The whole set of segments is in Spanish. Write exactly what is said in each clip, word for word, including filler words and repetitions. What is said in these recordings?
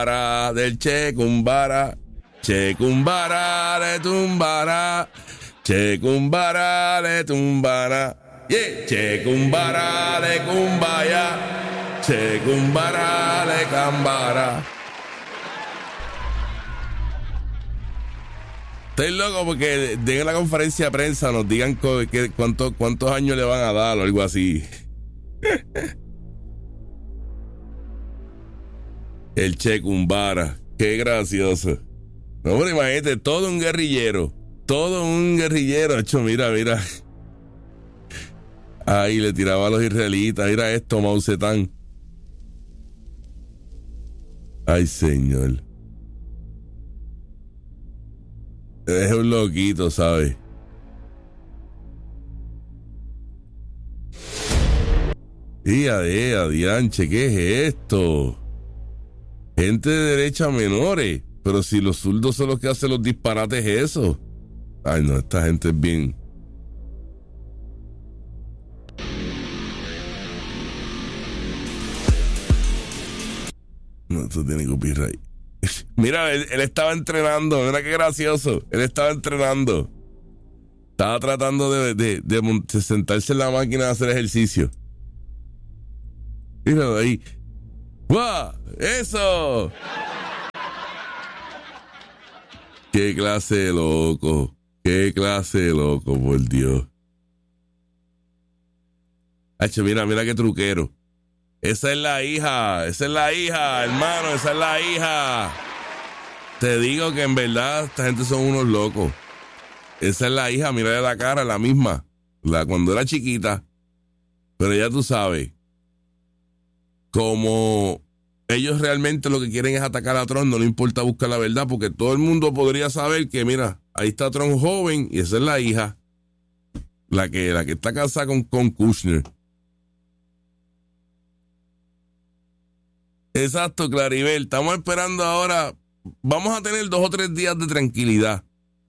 Para del Che Kumbara, Che Kumbara le tumbará, Che Kumbara le tumbará, yeah. Che Kumbara le kumbaya, Che Kumbara le cambara. Estoy loco porque den la conferencia de prensa, nos digan co- que, cuánto, cuántos años le van a dar o algo así. El Che Kumbara, qué gracioso. No, pero imagínate, todo un guerrillero, todo un guerrillero. Hecho, mira, mira. Ahí le tiraba a los israelitas, mira esto, Mao Zedong. Ay, señor. Es un loquito, ¿sabes? Y a de, adianche, ¿qué es esto? Gente de derecha menores, pero si los zurdos son los que hacen los disparates, eso. Ay, no, esta gente es bien. No, esto tiene copyright. Mira, él, él estaba entrenando, mira qué gracioso. Él estaba entrenando. Estaba tratando de, de, de, de sentarse en la máquina a hacer ejercicio. Míralo ahí. ¡Guau! ¡Eso! ¡Qué clase de loco! ¡Qué clase de loco, por Dios! Hacho, mira, mira qué truquero. Esa es la hija, esa es la hija, hermano, esa es la hija. Te digo que en verdad esta gente son unos locos. Esa es la hija, mira la cara, la misma. La cuando era chiquita. Pero ya tú sabes. Como ellos realmente lo que quieren es atacar a Trump, no le importa buscar la verdad, porque todo el mundo podría saber que, mira, ahí está Trump joven y esa es la hija, la que, la que está casada con, con Kushner. Exacto, Claribel. Estamos esperando ahora. Vamos a tener dos o tres días de tranquilidad.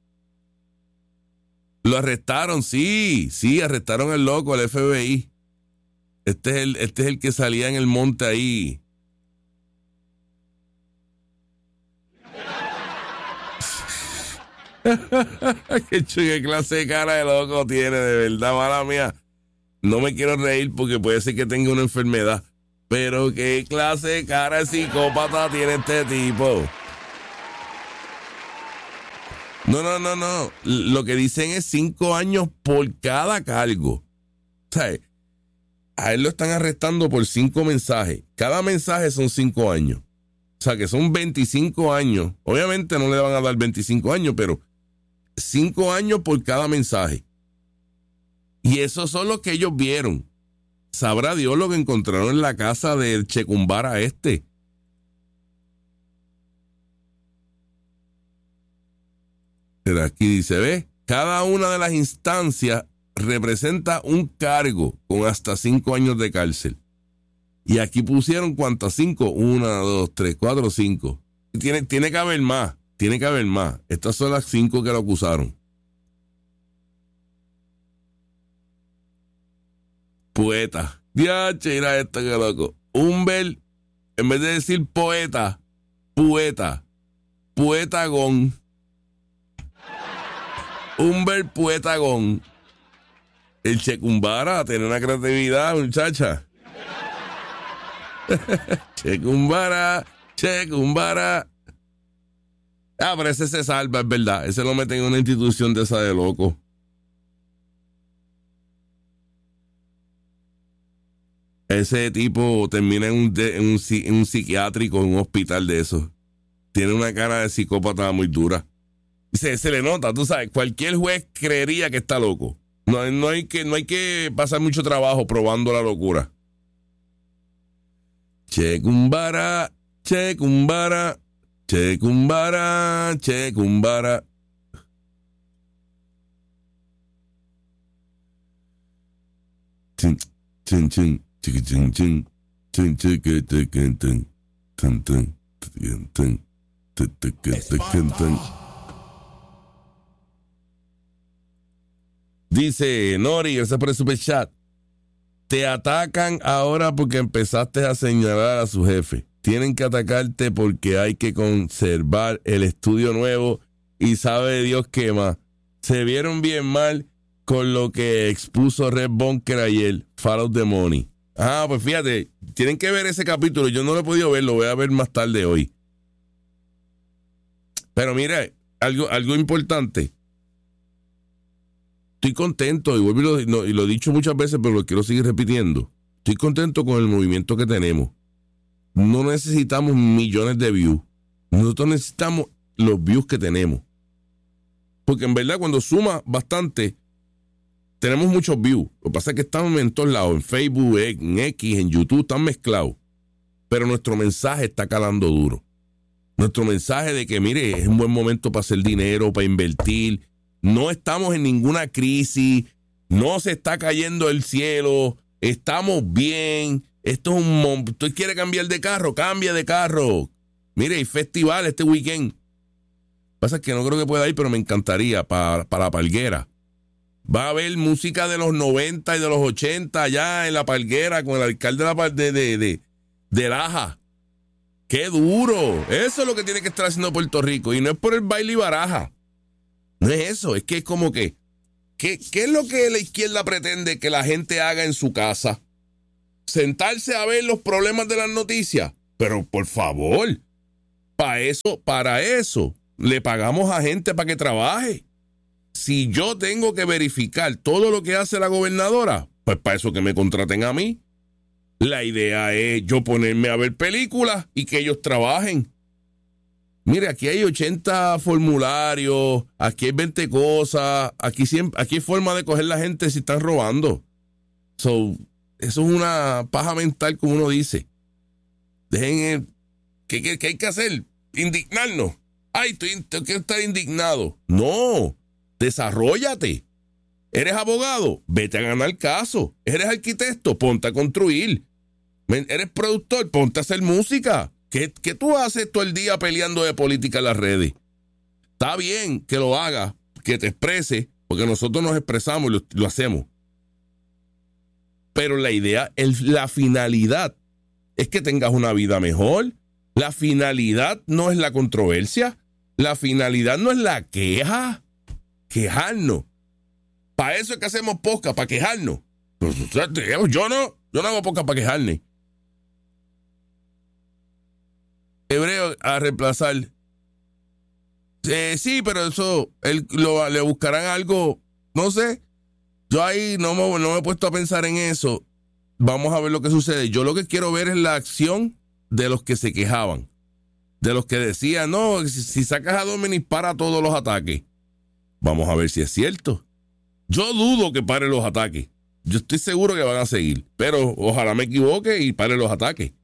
Lo arrestaron, sí, sí, arrestaron al loco, al F B I. Este es el, este es el que salía en el monte ahí. qué, qué clase de cara de loco tiene, de verdad, mala mía. No me quiero reír porque puede ser que tenga una enfermedad. Pero qué clase de cara de psicópata tiene este tipo. No, no, no, no. Lo que dicen es cinco años por cada cargo. O sea, a él lo están arrestando por cinco mensajes. Cada mensaje son cinco años. O sea, que son veinticinco años. Obviamente no le van a dar veinticinco años, pero cinco años por cada mensaje. Y esos son los que ellos vieron. Sabrá Dios lo que encontraron en la casa del Che Kumbara este. Pero aquí dice, ¿ves? Cada una de las instancias representa un cargo con hasta cinco años de cárcel. Y aquí pusieron ¿cuántas? Cinco. Una, dos, tres, cuatro, cinco. Tiene, tiene que haber más. Tiene que haber más. Estas son las cinco que lo acusaron. Poeta. Diache, mira esto que loco. Humbert, en vez de decir poeta, poeta. Poetagón. Humbert Poetagón. El Che Kumbara tiene una creatividad, muchacha. Che Kumbara, Che Kumbara. Ah, pero ese se salva, es verdad. Ese lo meten en una institución de esa de loco. Ese tipo termina en un, de, en, un, en un psiquiátrico, en un hospital de esos. Tiene una cara de psicópata muy dura. Se, se le nota, tú sabes, cualquier juez creería que está loco. No, no, hay que, no hay que pasar mucho trabajo probando la locura. Che Kumbara, Che Kumbara, Che Kumbara, Che Kumbara. Chin, chin, chin. Dice Nori, gracias por el super chat. Te atacan ahora porque empezaste a señalar a su jefe. Tienen que atacarte porque hay que conservar el estudio nuevo y sabe Dios qué más. Se vieron bien mal con lo que expuso Red Bunker ayer, Follow the Money. Ah, pues fíjate, tienen que ver ese capítulo. Yo no lo he podido ver, lo voy a ver más tarde hoy. Pero mira, algo, algo importante. Estoy contento, y, vuelvo y, lo, no, y lo he dicho muchas veces, pero lo quiero seguir repitiendo. Estoy contento con el movimiento que tenemos. No necesitamos millones de views. Nosotros necesitamos los views que tenemos. Porque en verdad cuando suma bastante, tenemos muchos views. Lo que pasa es que estamos en todos lados, en Facebook, en X, en YouTube, están mezclados. Pero nuestro mensaje está calando duro. Nuestro mensaje de que, mire, es un buen momento para hacer dinero, para invertir. No estamos en ninguna crisis. No se está cayendo el cielo. Estamos bien. Esto es un... ¿Usted quiere cambiar de carro? Cambia de carro. Mire, hay festival este weekend. Pasa que no creo que pueda ir, pero me encantaría para, para la Palguera. Va a haber música de los noventa y de los ochenta allá en la Palguera con el alcalde de, la, de, de, de, de Laja. ¡Qué duro! Eso es lo que tiene que estar haciendo Puerto Rico. Y no es por el baile y baraja. No es eso. Es que es como que... ¿Qué, qué es lo que la izquierda pretende que la gente haga en su casa? Sentarse a ver los problemas de las noticias. Pero por favor, para eso, para eso, le pagamos a gente para que trabaje. Si yo tengo que verificar todo lo que hace la gobernadora, pues para eso que me contraten a mí. La idea es yo ponerme a ver películas y que ellos trabajen. Mire, aquí hay ochenta formularios, aquí hay veinte cosas, aquí, siempre, aquí hay forma de coger la gente si están robando. So, eso es una paja mental, como uno dice. Dejen el... ¿Qué, qué, qué hay que hacer? Indignarnos. Ay, estoy, tengo que estar indignado. No, desarróllate. ¿Eres abogado? Vete a ganar caso. ¿Eres arquitecto? Ponte a construir. ¿Eres productor? Ponte a hacer música. ¿Qué, qué tú haces todo el día peleando de política en las redes? Está bien que lo hagas, que te expreses, porque nosotros nos expresamos y lo, lo hacemos. Pero la idea, el, la finalidad es que tengas una vida mejor. La finalidad no es la controversia. La finalidad no es la queja. Quejarnos. Para eso es que hacemos podcast, para quejarnos. Yo no, yo no hago podcast para quejarme. Hebreo a reemplazar. Eh, sí, pero eso, él, lo, le buscarán algo, no sé. Yo ahí no me, no me he puesto a pensar en eso. Vamos a ver lo que sucede. Yo lo que quiero ver es la acción de los que se quejaban. De los que decían, no, si, si sacas a Dominis para todos los ataques. Vamos a ver si es cierto. Yo dudo que pare los ataques. Yo estoy seguro que van a seguir. Pero ojalá me equivoque y pare los ataques.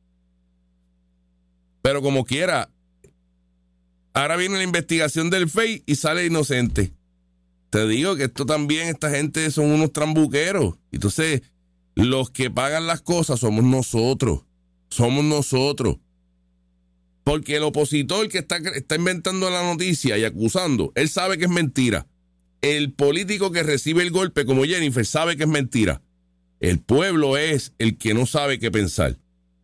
Pero como quiera, ahora viene la investigación del F E I y sale inocente. Te digo que esto también, esta gente son unos trambuqueros. Entonces, los que pagan las cosas somos nosotros. Somos nosotros. Porque el opositor que está, está inventando la noticia y acusando, él sabe que es mentira. El político que recibe el golpe, como Jennifer, sabe que es mentira. El pueblo es el que no sabe qué pensar.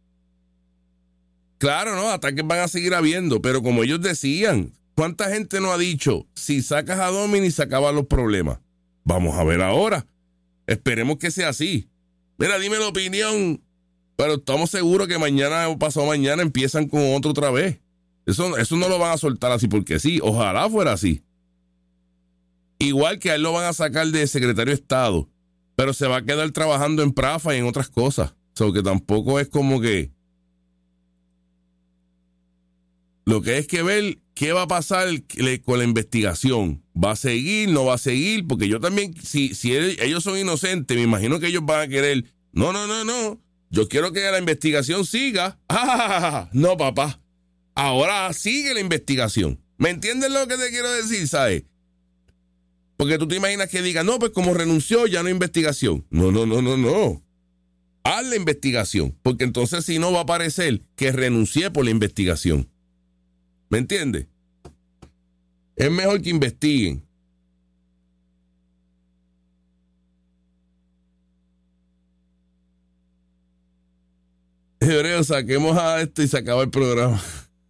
Claro, no, ataques van a seguir habiendo, pero como ellos decían, ¿cuánta gente no ha dicho, si sacas a Domini se acaban los problemas? Vamos a ver ahora. Esperemos que sea así. Mira, dime la opinión, pero estamos seguros que mañana o pasado mañana empiezan con otro otra vez. Eso, eso no lo van a soltar así porque sí. Ojalá fuera así. Igual que a él lo van a sacar de secretario de Estado, pero se va a quedar trabajando en Prafa y en otras cosas. O sea, que tampoco es como que... Lo que es que ver qué va a pasar con la investigación. ¿Va a seguir? ¿No va a seguir? Porque yo también, si, si ellos son inocentes, me imagino que ellos van a querer... No, no, no, no. Yo quiero que la investigación siga. ¡Ah! No, papá. Ahora sigue la investigación. ¿Me entiendes lo que te quiero decir, sabes? Porque tú te imaginas que diga, no, pues como renunció, ya no hay investigación. No, no, no, no, no. Haz la investigación. Porque entonces si no va a parecer que renuncié por la investigación. ¿Me entiendes? Es mejor que investiguen. Hebreo, saquemos a esto y se acaba el programa.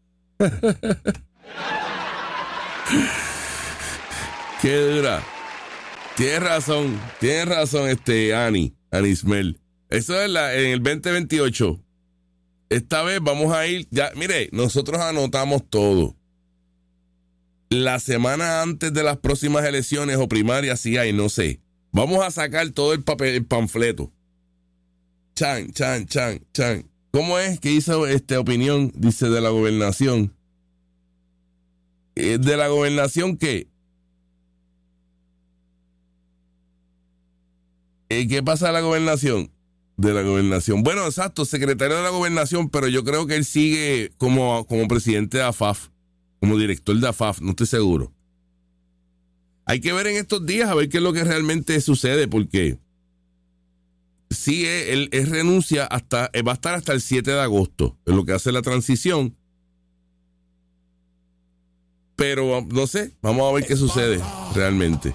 Qué dura. Tienes razón, tienes razón, este Ani, Anismel. Eso es la, en el veinte veintiocho. Esta vez vamos a ir, ya, mire, nosotros anotamos todo. La semana antes de las próximas elecciones o primarias, si hay, no sé. Vamos a sacar todo el papel, el panfleto. Chan, chan, chan, chan. ¿Cómo es que hizo esta opinión? Dice de la gobernación. ¿De la gobernación qué? ¿Qué pasa de la gobernación? De la gobernación. Bueno, exacto, secretario de la gobernación, pero yo creo que él sigue como, como presidente de A F A F, como director de A F A F, no estoy seguro. Hay que ver en estos días a ver qué es lo que realmente sucede, porque sí, él, él renuncia hasta, va a estar hasta el siete de agosto, es lo que hace la transición. Pero no sé, vamos a ver qué sucede realmente.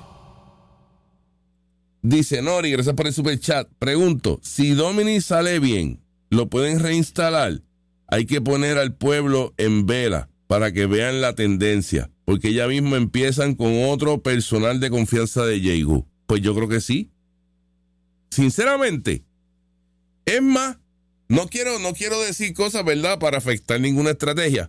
Dice Nori, gracias por el super chat. Pregunto, si Dominic sale bien, ¿lo pueden reinstalar? Hay que poner al pueblo en vela para que vean la tendencia, porque ya mismo empiezan con otro personal de confianza de Yehu. Pues yo creo que sí. Sinceramente. Es más, no quiero, no quiero decir cosas, ¿verdad?, para afectar ninguna estrategia.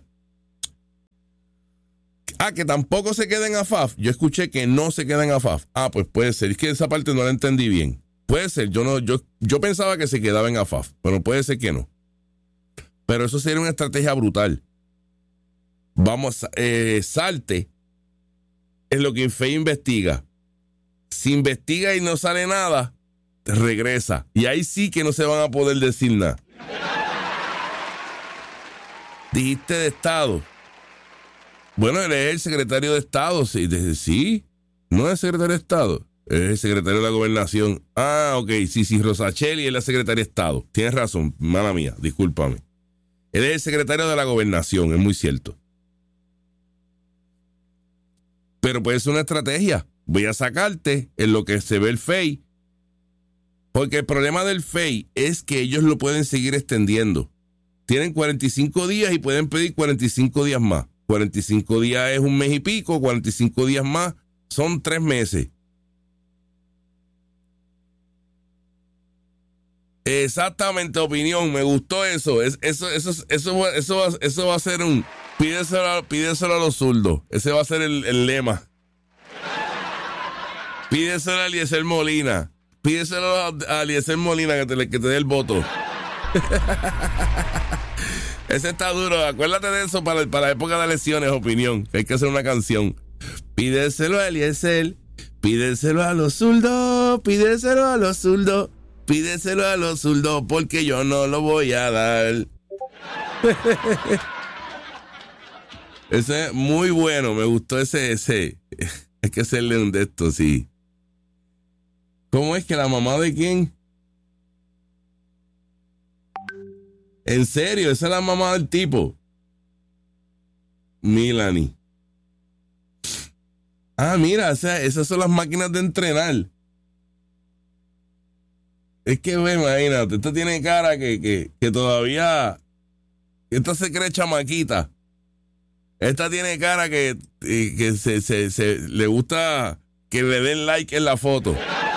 Ah, que tampoco se queden a F A F. Yo escuché que no se queden a F A F. Ah, pues puede ser. Es que esa parte no la entendí bien. Puede ser. Yo no, yo, yo pensaba que se quedaban a F A F, pero puede ser que no. Pero eso sería una estrategia brutal. Vamos, eh, salte es lo que Infey investiga. Si investiga y no sale nada, regresa. Y ahí sí que no se van a poder decir nada. Dijiste de Estado. Bueno, él es el secretario de Estado. Sí, sí, no es el secretario de Estado, es el secretario de la Gobernación. Ah, ok, sí, sí, Rosacheli es la secretaria de Estado. Tienes razón, mala mía, discúlpame. Él es el secretario de la Gobernación, es muy cierto. Pero puede ser una estrategia. Voy a sacarte en lo que se ve el F E I. Porque el problema del F E I es que ellos lo pueden seguir extendiendo. Tienen cuarenta y cinco días y pueden pedir cuarenta y cinco días más. cuarenta y cinco días es un mes y pico, cuarenta y cinco días más son tres meses. Exactamente, opinión, me gustó eso. Es, eso, eso, eso, eso, eso, va, eso va a ser un pídeselo, pídeselo a los zurdos. Ese va a ser el, el lema. Pídeselo a Eliezer Molina. Pídeselo a Eliezer Molina que te, que te dé el voto. Ese está duro, acuérdate de eso para, para la época de elecciones, opinión, que hay que hacer una canción. Pídeselo a Eliezer, pídeselo a los zurdos, pídeselo a los zurdos, pídeselo a los zurdos, porque yo no lo voy a dar. Ese es muy bueno, me gustó ese, ese. Hay que hacerle un de estos, sí. ¿Cómo es que la mamá de quién? ¿En serio? ¿Esa es la mamá del tipo? Milani. Ah, mira, o sea, esas son las máquinas de entrenar. Es que, ve, imagínate, esta tiene cara que, que, que todavía... Esta se cree chamaquita. Esta tiene cara que, que se, se, se le gusta que le den like en la foto.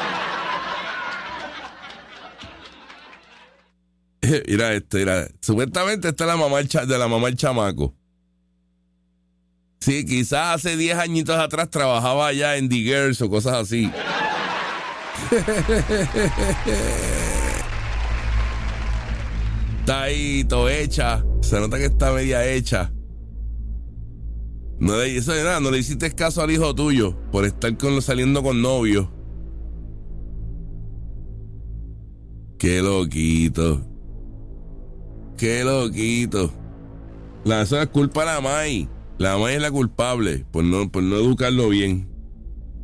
Mira esto, mira. Supuestamente esta es la mamá de la mamá del chamaco. Sí, quizás hace diez añitos atrás trabajaba allá en The Girls o cosas así. Está ahí todo hecha. Se nota que está media hecha. No le, eso de nada, no le hiciste caso al hijo tuyo por estar con, saliendo con novios. Qué loquito. Qué loquito. La, eso es culpa de la Mai. La Mai es la culpable por no, por no educarlo bien.